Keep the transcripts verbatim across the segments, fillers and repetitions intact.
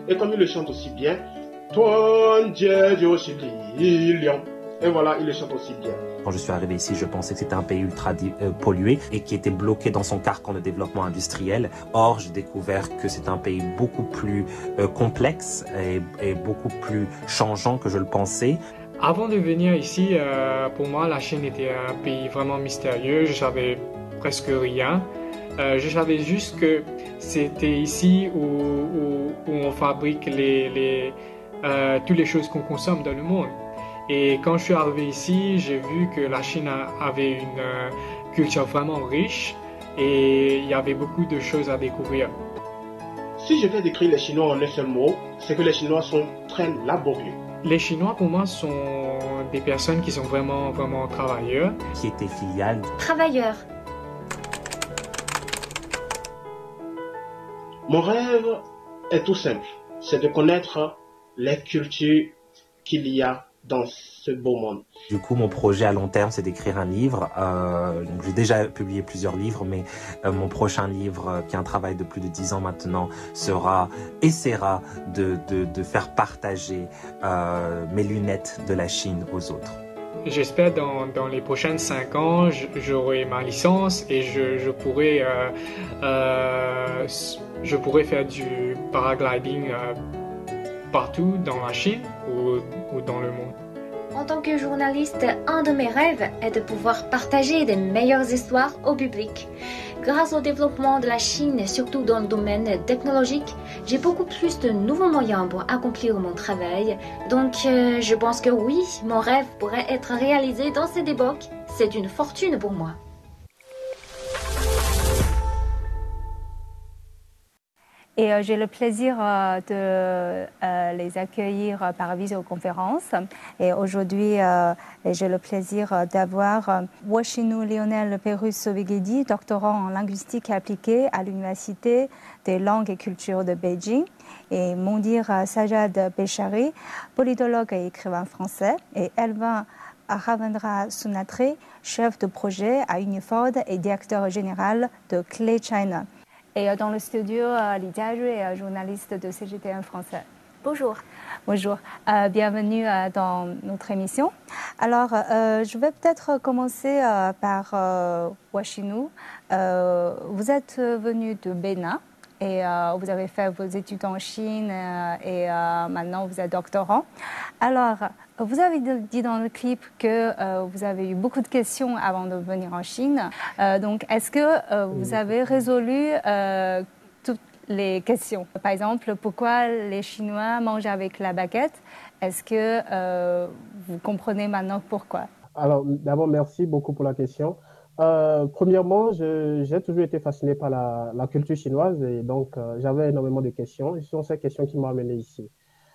Et comme il le chante aussi bien, Tuan Jie Jiu Xi Li Liang. Et voilà, il le chante aussi bien. Quand je suis arrivé ici, je pensais que c'était un pays ultra euh, pollué et qui était bloqué dans son carcan de développement industriel. Or, j'ai découvert que c'est un pays beaucoup plus euh, complexe et, et beaucoup plus changeant que je le pensais. Avant de venir ici, euh, pour moi, la Chine était un pays vraiment mystérieux. Je savais presque rien. Euh, je savais juste que c'était ici où, où, où on fabrique les, les, euh, toutes les choses qu'on consomme dans le monde. Et quand je suis arrivé ici, j'ai vu que la Chine avait une euh, culture vraiment riche et il y avait beaucoup de choses à découvrir. Si je vais décrire les Chinois en un seul mot, c'est que les Chinois sont très laborieux. Les Chinois, pour moi, sont des personnes qui sont vraiment, vraiment travailleurs. Qui étaient filiales. Travailleurs. Mon rêve est tout simple, c'est de connaître les cultures qu'il y a dans ce beau monde. Du coup, mon projet à long terme, c'est d'écrire un livre. Euh, donc, j'ai déjà publié plusieurs livres, mais euh, mon prochain livre, euh, qui est un travail de plus de dix ans maintenant, sera essaiera de, de, de faire partager euh, mes lunettes de la Chine aux autres. J'espère dans, dans les prochaines cinq ans, j'aurai ma licence et je, je, pourrai, euh, euh, je pourrai faire du paragliding euh, partout dans la Chine ou, ou dans le monde. En tant que journaliste, un de mes rêves est de pouvoir partager les meilleures histoires au public. Grâce au développement de la Chine, surtout dans le domaine technologique, j'ai beaucoup plus de nouveaux moyens pour accomplir mon travail. Donc, euh, je pense que oui, mon rêve pourrait être réalisé dans cette époque. C'est une fortune pour moi. Et euh, j'ai le plaisir euh, de euh, les accueillir euh, par visioconférence. Et aujourd'hui, euh, j'ai le plaisir euh, d'avoir euh, Woshinu Lionel Perus-Sobegedi, doctorant en linguistique appliquée à l'Université des langues et cultures de Beijing, et Mondir euh, Sajad Bechari, politologue et écrivain français, et Elvin Ravindra Sunatre, chef de projet à Uniford et directeur général de Clay China. Et dans le studio, Lydia Rui, journaliste de C G T N français. Bonjour. Bonjour, euh, bienvenue euh, dans notre émission. Alors, euh, je vais peut-être commencer euh, par euh, Woshinu. Euh, vous êtes venu de Bénin et euh, vous avez fait vos études en Chine euh, et euh, maintenant vous êtes doctorant. Alors, vous avez dit dans le clip que euh, vous avez eu beaucoup de questions avant de venir en Chine. Euh, donc, est-ce que euh, vous avez résolu euh, toutes les questions? Par exemple, pourquoi les Chinois mangent avec la baguette? Est-ce que euh, vous comprenez maintenant pourquoi? Alors, d'abord, merci beaucoup pour la question. Euh, premièrement, j'ai toujours été fasciné par la, la culture chinoise et donc euh, j'avais énormément de questions. Et ce sont ces questions qui m'ont amené ici.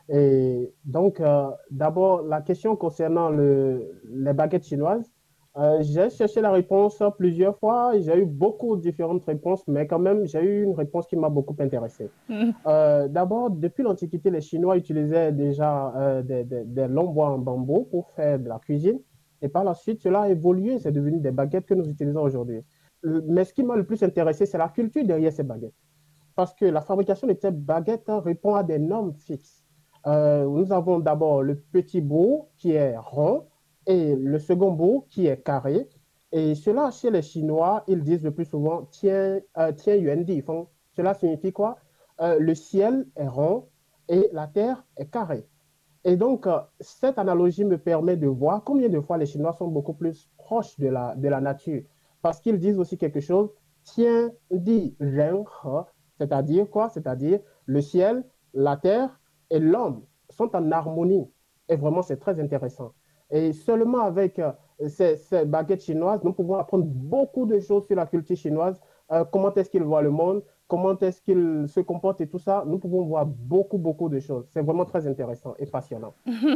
Et donc, euh, d'abord, la question concernant le, les baguettes chinoises, euh, j'ai cherché la réponse plusieurs fois, j'ai eu beaucoup de différentes réponses, mais quand même, j'ai eu une réponse qui m'a beaucoup intéressé. Mm. Euh, d'abord, depuis l'Antiquité, les Chinois utilisaient déjà euh, des, des, des longs bois en bambou pour faire de la cuisine, et par la suite, cela a évolué, c'est devenu des baguettes que nous utilisons aujourd'hui. Mais ce qui m'a le plus intéressé, c'est la culture derrière ces baguettes, parce que la fabrication de ces baguettes répond à des normes fixes. Euh, nous avons d'abord le petit bout qui est rond et le second bout qui est carré. Et cela, chez les Chinois, ils disent le plus souvent Tian, euh, Tian Yuan Di. Cela signifie quoi? euh, Le ciel est rond et la terre est carrée. Et donc, euh, cette analogie me permet de voir combien de fois les Chinois sont beaucoup plus proches de la, de la nature. Parce qu'ils disent aussi quelque chose, Tian Di Ren He, c'est-à-dire quoi? C'est-à-dire le ciel, la terre et l'homme sont en harmonie. Et vraiment, c'est très intéressant. Et seulement avec euh, ces, ces baguettes chinoises, nous pouvons apprendre beaucoup de choses sur la culture chinoise, euh, comment est-ce qu'ils voient le monde, comment est-ce qu'ils se comportent et tout ça. Nous pouvons voir beaucoup, beaucoup de choses. C'est vraiment très intéressant et passionnant.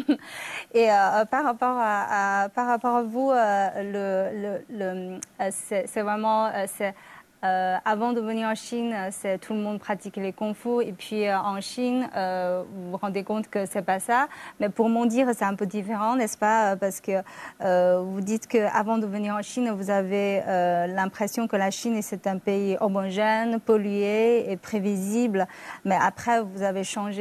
Et euh, par, rapport à, à, par rapport à vous, euh, le, le, le, euh, c'est vraiment... Euh, Euh, avant de venir en Chine, tout le monde pratique les kung-fu. Et puis euh, en Chine, euh, vous vous rendez compte que c'est pas ça. Mais pour Mondir, c'est un peu différent, n'est-ce pas? Parce que euh, vous dites qu'avant de venir en Chine, vous avez euh, l'impression que la Chine, c'est un pays homogène, pollué et prévisible. Mais après, vous avez changé